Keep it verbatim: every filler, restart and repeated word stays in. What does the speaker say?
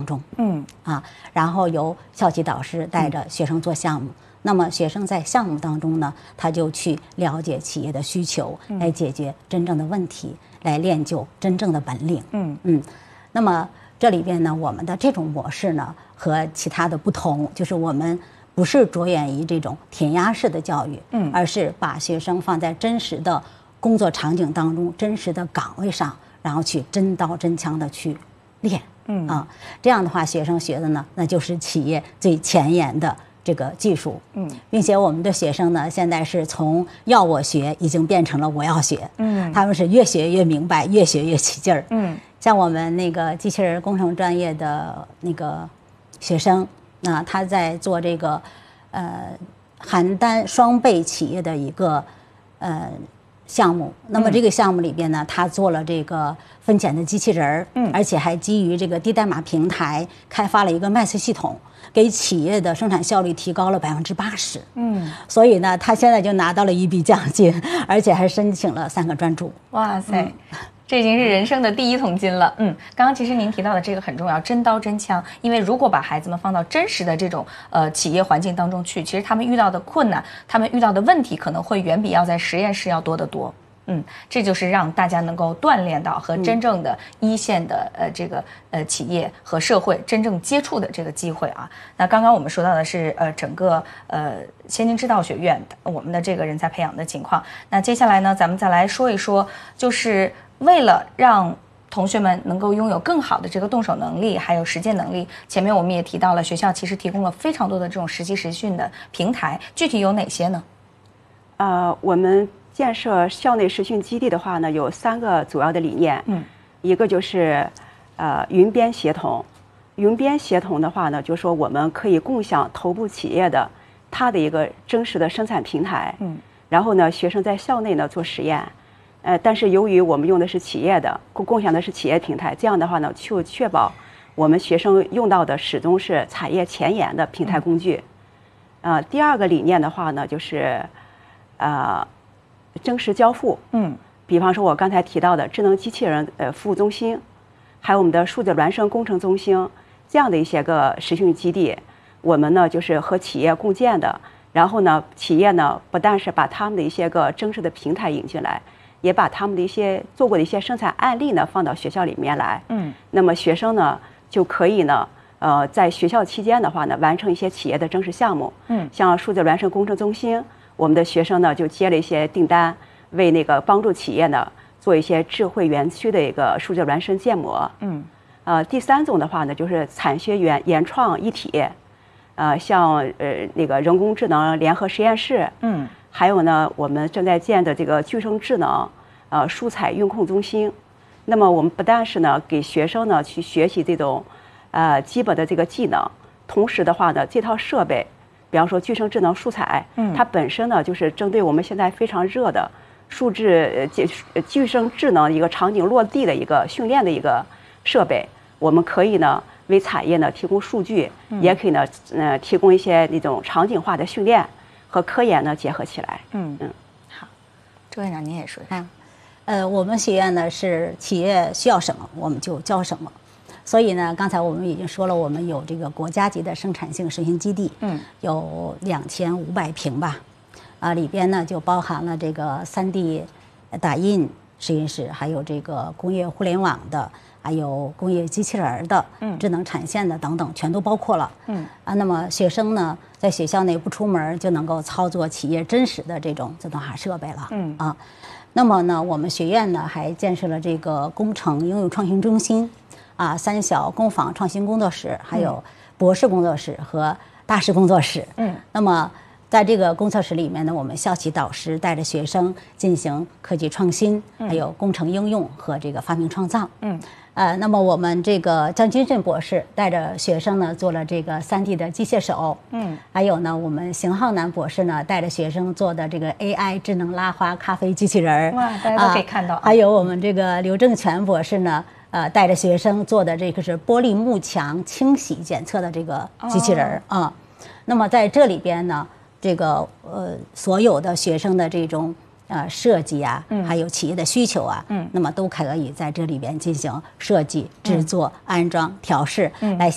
中， 嗯啊，然后由校级导师带着学生做项目。嗯，那么学生在项目当中呢，他就去了解企业的需求，来解决真正的问题，来练就真正的本领。 嗯嗯，那么这里边呢，我们的这种模式呢和其他的不同，就是我们不是着眼于这种填鸭式的教育， 嗯， 而是把学生放在真实的工作场景当中，真实的岗位上，然后去真刀真枪的去练。 嗯啊，这样的话，学生学的呢，那就是企业最前沿的这个技术， 嗯， 并且我们的学生呢，现在是从要我学，已经变成了我要学， 嗯， 他们是越学越明白，越学越起劲儿， 嗯， 像我们那个机器人工程专业的那个学生，那他在做这个呃邯郸双倍企业的一个呃项目，那么这个项目里边呢，他做了这个分拣的机器人儿， 嗯， 而且还基于这个低代码平台开发了一个 M A S 系统。给企业的生产效率提高了百分之八十， 嗯， 所以呢，他现在就拿到了一笔奖金，而且还申请了三个专注。 哇塞，嗯，这已经是人生的第一桶金了。嗯，刚刚其实您提到的这个很重要，真刀真枪，因为如果把孩子们放到真实的这种呃企业环境当中去，其实他们遇到的困难，他们遇到的问题，可能会远比要在实验室要多得多。嗯，这就是让大家能够锻炼到和真正的一线的呃这个呃企业和社会真正接触的这个机会啊。那刚刚我们说到的是呃整个呃先进制造学院我们的这个人才培养的情况。那接下来呢，咱们再来说一说，就是为了让同学们能够拥有更好的这个动手能力，还有实践能力。前面我们也提到了，学校其实提供了非常多的这种实习实训的平台，具体有哪些呢？ 呃，我们建设校内实训基地的话呢，有三个主要的理念。 嗯， 一个就是呃云边协同。云边协同的话呢，就是说我们可以共享头部企业的它的一个真实的生产平台。 嗯， 然后呢，学生在校内呢做实验。呃，但是由于我们用的是企业的共共享的是企业平台，这样的话呢，就确保我们学生用到的始终是产业前沿的平台工具。嗯、呃，第二个理念的话呢，就是呃。真实交付， 嗯， 比方说我刚才提到的智能机器人呃服务中心，还有我们的数字孪生工程中心这样的一些个实训基地，我们呢就是和企业共建的。然后呢，企业呢不但是把他们的一些个真实的平台引进来，也把他们的一些做过的一些生产案例呢放到学校里面来。 嗯， 那么学生呢就可以呢呃在学校期间的话呢完成一些企业的真实项目。 嗯， 像数字孪生工程中心。我们的学生呢就接了一些订单，为那个帮助企业呢做一些智慧园区的一个数字孪生建模。 嗯， 呃，第三种的话呢就是产学研研创一体，呃，像呃那个人工智能联合实验室。 嗯， 还有呢我们正在建的这个具生智能呃蔬菜运控中心。那么我们不但是呢给学生呢去学习这种呃基本的这个技能，同时的话呢这套设备。比方说具生智能蔬菜， 嗯， 它本身呢就是针对我们现在非常热的数字具具生智能一个场景落地的一个训练的一个设备，我们可以呢为产业呢提供数据， 嗯， 也可以呢呃提供一些那种场景化的训练和科研呢结合起来。 嗯嗯，好，周院长您也说一下。 呃，我们学院呢是企业需要什么我们就教什么。所以呢，刚才我们已经说了，我们有这个国家级的生产性实训基地， 嗯， 有两千五百平吧，啊，里边呢就包含了这个 三 D 打印实验室，还有这个工业互联网的，还有工业机器人的， 嗯， 智能产线的等等，全都包括了， 嗯， 啊，那么学生呢在学校内不出门就能够操作企业真实的这种自动化设备了， 嗯啊，那么呢，我们学院呢还建设了这个工程应用创新中心。啊，三小工坊创新工作室，还有博士工作室和大师工作室。 嗯， 那么在这个工作室里面呢，我们校级导师带着学生进行科技创新，还有工程应用和这个发明创造。 嗯， 呃，那么我们这个张军振博士带着学生呢做了这个 三 D 的机械手。 嗯， 还有呢，我们邢浩南博士呢带着学生做的这个 A I 智能拉花咖啡机器人儿。 哇，大家都可以看到。 啊、还有我们这个刘正全博士呢。呃，带着学生做的这个是玻璃幕墙清洗检测的这个机器人儿啊、哦嗯。那么在这里边呢，这个呃所有的学生的这种呃设计啊， 嗯， 还有企业的需求啊， 嗯， 那么都可以在这里边进行设计、制作、安装、调试，嗯，来